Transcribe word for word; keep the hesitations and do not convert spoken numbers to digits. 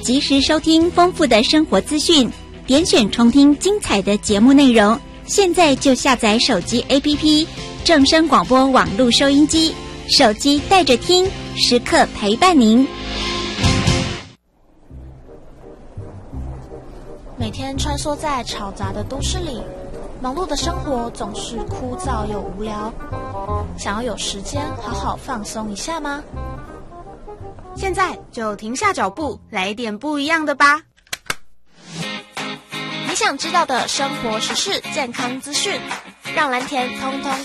及时收听丰富的生活资讯，点选重听精彩的节目内容。现在就下载手机 A P P 正声广播网络收音机，手机带着听，时刻陪伴您。 每天穿梭在嘈杂的都市里，忙碌的生活总是枯燥又无聊。想要有时间好好放松一下吗？ 现在就停下脚步，来点不一样的吧。 你想知道的生活时事、健康资讯，让蓝田通通